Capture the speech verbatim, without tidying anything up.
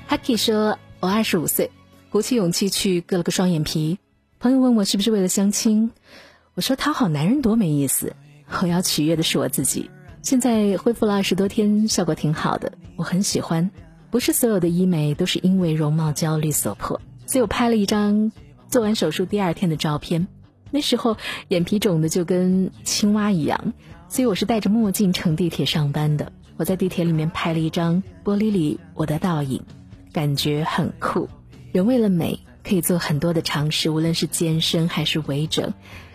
Haki 说，我二十五岁，鼓起勇气去割了个双眼皮。朋友问我是不是为了相亲，我说讨好男人多没意思，我要取悦的是我自己。现在恢复了二十多天，效果挺好的，我很喜欢。不是所有的医美都是因为容貌焦虑所迫，所以我拍了一张做完手术第二天的照片。那时候眼皮肿的就跟青蛙一样，所以我是戴着墨镜乘地铁上班的。我在地铁里面拍了一张玻璃里我的倒影，感觉很酷。人为了美可以做很多的尝试，无论是健身还是微整，